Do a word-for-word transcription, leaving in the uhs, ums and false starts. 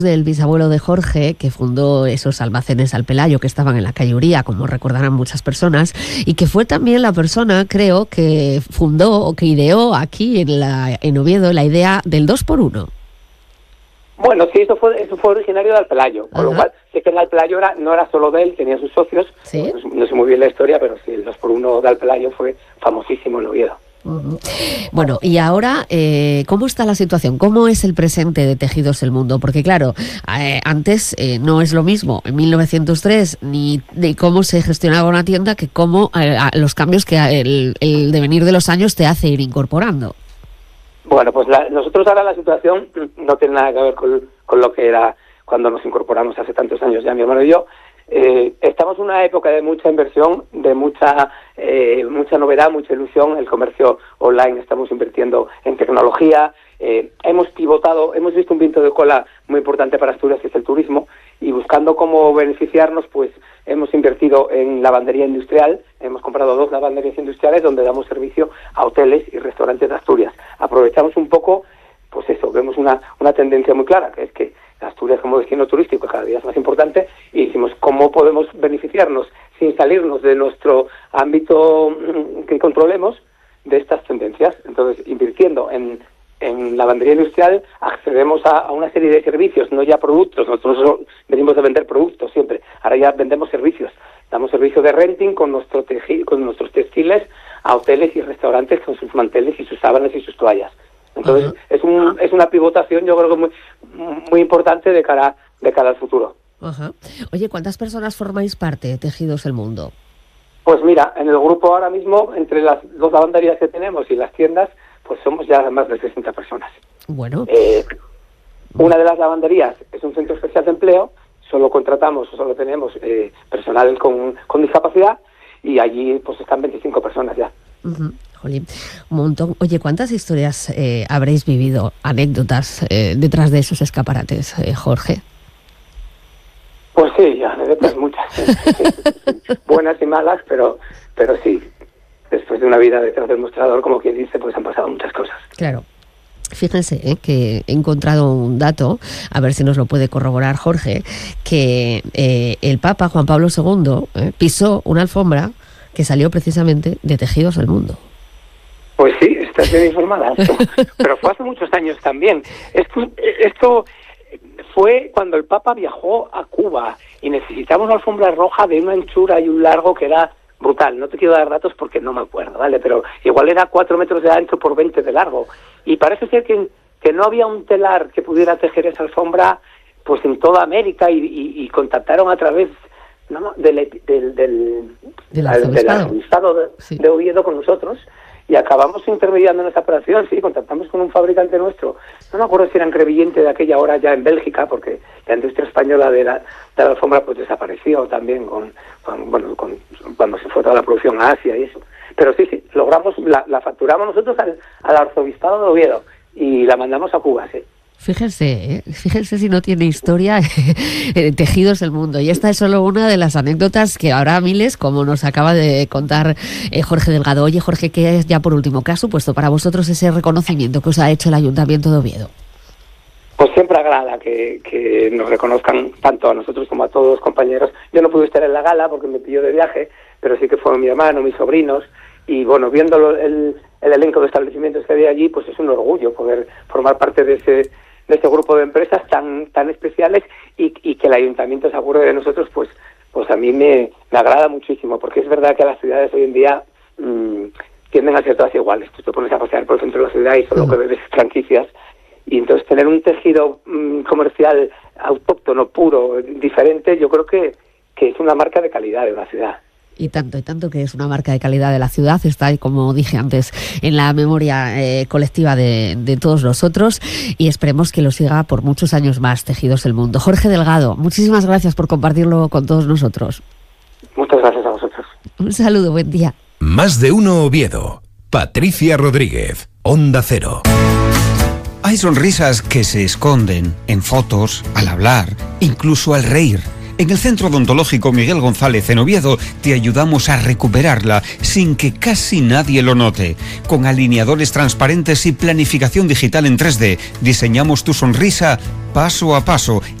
Del bisabuelo de Jorge, que fundó esos almacenes Al Pelayo que estaban en la calle Uría, como recordarán muchas personas, y que fue también la persona, creo, que fundó o que ideó aquí en, la, en Oviedo la idea del dos por uno. Bueno, sí, eso fue eso fue originario de Al Pelayo, con lo cual sé que el Al Pelayo era, no era solo de él, tenía sus socios. ¿Sí? No, no sé muy bien la historia, pero sí, el dos por uno de Al Pelayo fue famosísimo en Oviedo. Uh-huh. Bueno, y ahora, eh, ¿cómo está la situación? ¿Cómo es el presente de Tejidos El Mundo? Porque claro, eh, antes eh, no es lo mismo, en mil novecientos tres, ni de cómo se gestionaba una tienda, que cómo eh, los cambios que el, el devenir de los años te hace ir incorporando. Bueno, pues la, nosotros ahora la situación no tiene nada que ver con, con lo que era cuando nos incorporamos hace tantos años ya mi hermano y yo. Eh, estamos en una época de mucha inversión, de mucha eh, mucha novedad, mucha ilusión. El comercio online, estamos invirtiendo en tecnología, eh, hemos pivotado, hemos visto un viento de cola muy importante para Asturias, que es el turismo, y buscando cómo beneficiarnos, pues hemos invertido en lavandería industrial. Hemos comprado dos lavanderías industriales donde damos servicio a hoteles y restaurantes de Asturias. Aprovechamos un poco, pues eso, vemos una, una tendencia muy clara, que es que Asturias como destino turístico cada día es más importante, y decimos cómo podemos beneficiarnos sin salirnos de nuestro ámbito que controlemos de estas tendencias. Entonces, invirtiendo en, en lavandería industrial, accedemos a, a una serie de servicios, no ya productos. Nosotros venimos de vender productos siempre, ahora ya vendemos servicios. Damos servicio de renting con, nuestro teji, con nuestros textiles a hoteles y restaurantes con sus manteles y sus sábanas y sus toallas. Entonces, uh-huh. es un es una pivotación, yo creo que muy muy importante de cara de cara al futuro. Uh-huh. Oye, ¿cuántas personas formáis parte de Tejidos El Mundo? Pues mira, en el grupo ahora mismo, entre las dos lavanderías que tenemos y las tiendas, pues somos ya más de sesenta personas. Bueno. Eh, una de las lavanderías es un centro especial de empleo, solo contratamos o solo tenemos eh, personal con, con discapacidad, y allí pues están veinticinco personas ya. Uh-huh. Jolín, un montón. Oye, ¿cuántas historias eh, habréis vivido, anécdotas eh, detrás de esos escaparates, eh, Jorge? Pues sí, anécdotas muchas. Buenas y malas, pero pero sí. Después de una vida detrás del mostrador, como quien dice, pues han pasado muchas cosas. Claro. Fíjense eh, que he encontrado un dato, a ver si nos lo puede corroborar Jorge, que eh, el Papa Juan Pablo segundo eh, pisó una alfombra que salió precisamente de Tejidos El Mundo. Pues sí, estás bien informada. Pero fue hace muchos años también. Esto, esto fue cuando el Papa viajó a Cuba y necesitamos una alfombra roja de una anchura y un largo que era brutal. No te quiero dar datos porque no me acuerdo, ¿vale? Pero igual era cuatro metros de ancho por veinte de largo. Y parece ser que, que no había un telar que pudiera tejer esa alfombra pues en toda América, y, y, y contactaron a través no, del, del, del, del arzobispado de, sí. de Oviedo con nosotros, y acabamos intermediando en esa operación. Sí, contactamos con un fabricante nuestro, no me acuerdo si era en Crevillente de aquella hora ya en Bélgica, porque la industria española de la, de la alfombra pues desapareció también con, con bueno con, cuando se fue toda la producción a Asia y eso. Pero sí, sí, logramos, la, la facturamos nosotros al, al arzobispado de Oviedo y la mandamos a Cuba, sí. Fíjense, ¿eh? fíjense si no tiene historia Tejidos El Mundo. Y esta es solo una de las anécdotas que habrá miles, como nos acaba de contar eh, Jorge Delgado. Oye, Jorge, ¿qué es ya por último? ¿Qué ha supuesto para vosotros ese reconocimiento que os ha hecho el Ayuntamiento de Oviedo? Pues siempre agrada que, que nos reconozcan tanto a nosotros como a todos los compañeros. Yo no pude estar en la gala porque me pilló de viaje, pero sí que fueron mi hermano, mis sobrinos, y bueno, viendo el, el elenco de establecimientos que había allí, pues es un orgullo poder formar parte de ese de este grupo de empresas tan tan especiales, y, y que el ayuntamiento se acuerde de nosotros, pues pues a mí me, me agrada muchísimo, porque es verdad que las ciudades hoy en día mmm, tienden a ser todas iguales. Tú te pones a pasear por el centro de la ciudad y solo que ves franquicias, y entonces tener un tejido mmm, comercial autóctono, puro, diferente, yo creo que, que es una marca de calidad de una ciudad. Y tanto, y tanto que es una marca de calidad de la ciudad, está, como dije antes, en la memoria eh, colectiva de, de todos nosotros, y esperemos que lo siga por muchos años más, Tejidos El Mundo. Jorge Delgado, muchísimas gracias por compartirlo con todos nosotros. Muchas gracias a vosotros. Un saludo, buen día. Más de uno Oviedo. Patricia Rodríguez, Onda Cero. Hay sonrisas que se esconden en fotos, al hablar, incluso al reír. En el Centro Odontológico Miguel González en Oviedo te ayudamos a recuperarla sin que casi nadie lo note. Con alineadores transparentes y planificación digital en tres D, diseñamos tu sonrisa paso a paso